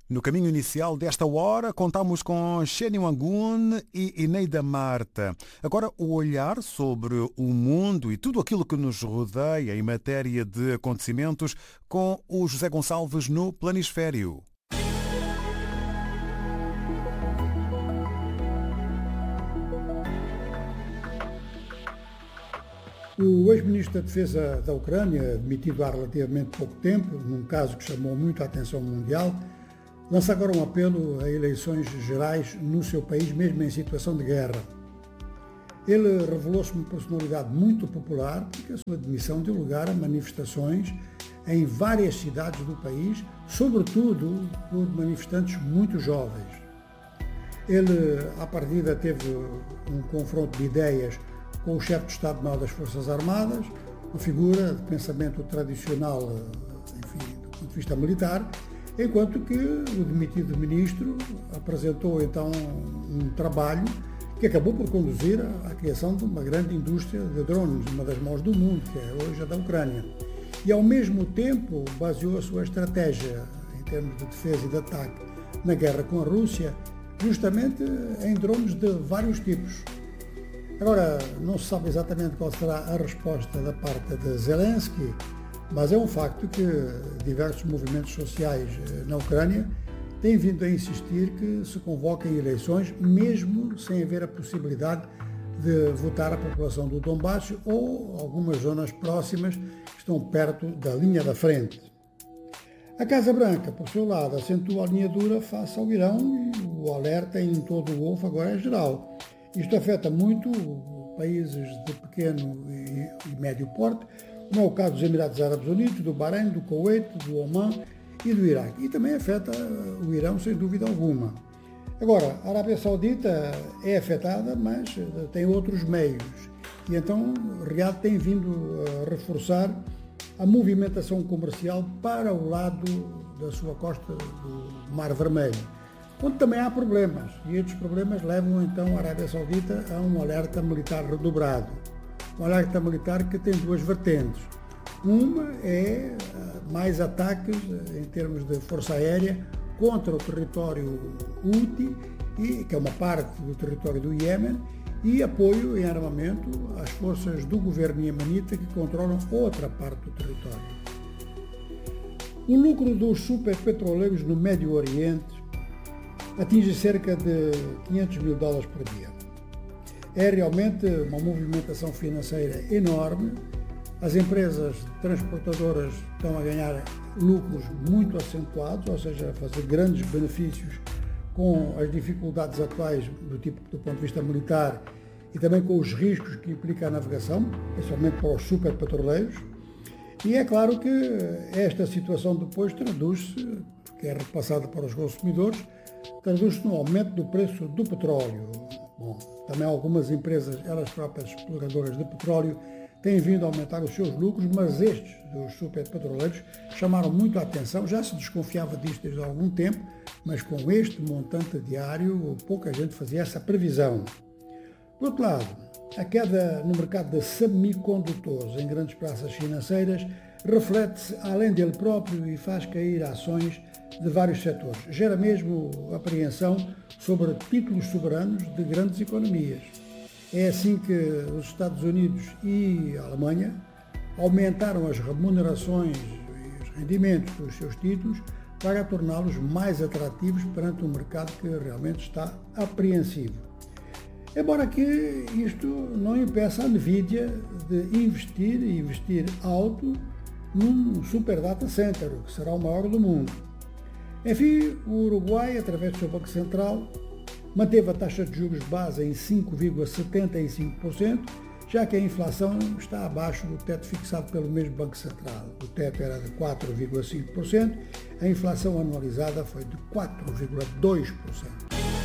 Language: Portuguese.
No caminho inicial desta hora, contamos com Xênio Angun e Eneida Marta. Agora, o olhar sobre o mundo e tudo aquilo que nos rodeia em matéria de acontecimentos com o José Gonçalves no Planisfério. O ex-ministro da Defesa da Ucrânia, demitido há relativamente pouco tempo, num caso que chamou muito a atenção mundial, lança agora um apelo a eleições gerais no seu país, mesmo em situação de guerra. Ele revelou-se uma personalidade muito popular porque a sua demissão deu lugar a manifestações em várias cidades do país, sobretudo por manifestantes muito jovens. Ele, à partida, teve um confronto de ideias com o chefe de Estado-Maior das Forças Armadas, uma figura de pensamento tradicional, enfim, do ponto de vista militar, enquanto que o demitido ministro apresentou então um trabalho que acabou por conduzir à criação de uma grande indústria de drones, uma das maiores do mundo, que é hoje a da Ucrânia. E ao mesmo tempo baseou a sua estratégia em termos de defesa e de ataque na guerra com a Rússia, justamente em drones de vários tipos. Agora, não se sabe exatamente qual será a resposta da parte de Zelensky, mas é um facto que diversos movimentos sociais na Ucrânia têm vindo a insistir que se convoquem eleições, mesmo sem haver a possibilidade de votar a população do Donbass ou algumas zonas próximas que estão perto da linha da frente. A Casa Branca, por seu lado, acentua a linha dura face ao Irão e o alerta em todo o Golfo agora é geral. Isto afeta muito países de pequeno e médio porte, como é o caso dos Emirados Árabes Unidos, do Bahrein, do Kuwait, do Omã e do Iraque. E também afeta o Irão, sem dúvida alguma. Agora, a Arábia Saudita é afetada, mas tem outros meios. E então, Riad tem vindo a reforçar a movimentação comercial para o lado da sua costa do Mar Vermelho, onde também há problemas. E estes problemas levam então a Arábia Saudita a um alerta militar redobrado. Um alerta militar que tem duas vertentes. Uma é mais ataques em termos de força aérea contra o território Houthi, que é uma parte do território do Iêmen, e apoio em armamento às forças do governo iemenita que controlam outra parte do território. O lucro dos superpetroleiros no Médio Oriente atinge cerca de $500 mil por dia. É realmente uma movimentação financeira enorme. As empresas transportadoras estão a ganhar lucros muito acentuados, ou seja, a fazer grandes benefícios com as dificuldades atuais do ponto de vista militar e também com os riscos que implica a navegação, especialmente para os superpetroleiros. E é claro que esta situação depois traduz-se, que é repassada para os consumidores, traduz-se no aumento do preço do petróleo. Bom, também algumas empresas, elas próprias exploradoras de petróleo, têm vindo a aumentar os seus lucros, mas estes dos superpetroleiros chamaram muito a atenção. Já se desconfiava disto desde há algum tempo, mas com este montante diário, pouca gente fazia essa previsão. Por outro lado, a queda no mercado de semicondutores em grandes praças financeiras reflete-se além dele próprio e faz cair ações de vários setores. Gera mesmo apreensão sobre títulos soberanos de grandes economias. É assim que os Estados Unidos e a Alemanha aumentaram as remunerações e os rendimentos dos seus títulos para torná-los mais atrativos perante um mercado que realmente está apreensivo. Embora que isto não impeça a Nvidia de investir alto num super data center, que será o maior do mundo. Enfim, o Uruguai, através do seu Banco Central, manteve a taxa de juros base em 5,75%, já que a inflação está abaixo do teto fixado pelo mesmo Banco Central. O teto era de 4,5%, a inflação anualizada foi de 4,2%.